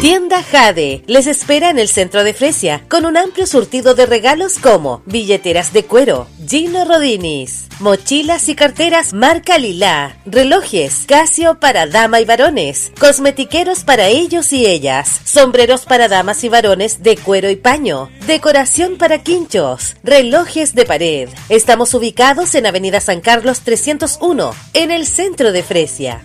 Tienda Jade les espera en el centro de Fresia con un amplio surtido de regalos como billeteras de cuero, Gino Rodinis, mochilas y carteras marca Lila, relojes Casio para dama y varones, cosmetiqueros para ellos y ellas, sombreros para damas y varones de cuero y paño, decoración para quinchos, relojes de pared. Estamos ubicados en Avenida San Carlos 301, en el centro de Fresia.